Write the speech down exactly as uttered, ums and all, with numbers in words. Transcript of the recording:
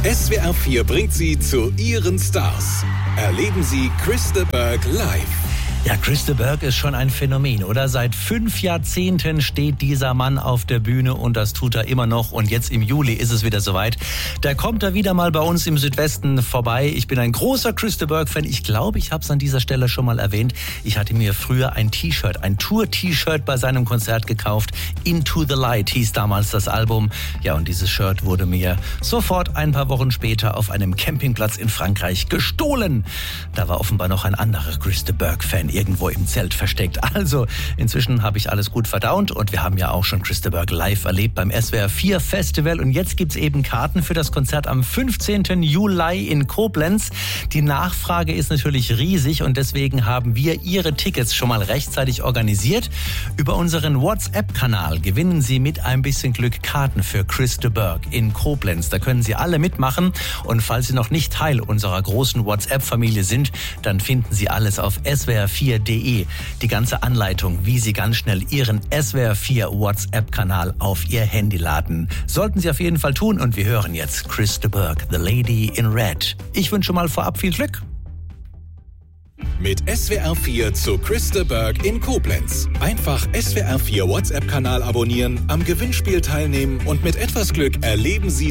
S W R vier bringt Sie zu Ihren Stars. Erleben Sie Chris de Burgh live. Ja, Chris de Burgh ist schon ein Phänomen, oder? Seit fünf Jahrzehnten steht dieser Mann auf der Bühne und das tut er immer noch. Und jetzt im Juli ist es wieder soweit. Da kommt er wieder mal bei uns im Südwesten vorbei. Ich bin ein großer Chris de Burgh-Fan. Ich glaube, ich habe es an dieser Stelle schon mal erwähnt. Ich hatte mir früher ein T-Shirt, ein Tour-T-Shirt bei seinem Konzert gekauft. Into the Light hieß damals das Album. Ja, und dieses Shirt wurde mir sofort ein paar Wochen später auf einem Campingplatz in Frankreich gestohlen. Da war offenbar noch ein anderer Chris de Burgh-Fan irgendwo im Zelt versteckt. Also, inzwischen habe ich alles gut verdaut und wir haben ja auch schon Chris de Burgh live erlebt beim S W R vier Festival und jetzt gibt's eben Karten für das Konzert am fünfzehnten Juli in Koblenz. Die Nachfrage ist natürlich riesig und deswegen haben wir Ihre Tickets schon mal rechtzeitig organisiert. Über unseren WhatsApp-Kanal gewinnen Sie mit ein bisschen Glück Karten für Chris de Burgh in Koblenz. Da können Sie alle mitmachen und falls Sie noch nicht Teil unserer großen WhatsApp-Familie sind, dann finden Sie alles auf S W R vier punkt de. Die ganze Anleitung, wie Sie ganz schnell Ihren S W R vier WhatsApp-Kanal auf Ihr Handy laden. Sollten Sie auf jeden Fall tun und wir hören jetzt Chris de Burgh, The Lady in Red. Ich wünsche mal vorab viel Glück. Mit S W R vier zu Chris de Burgh in Koblenz. Einfach S W R vier WhatsApp-Kanal abonnieren, am Gewinnspiel teilnehmen und mit etwas Glück erleben Sie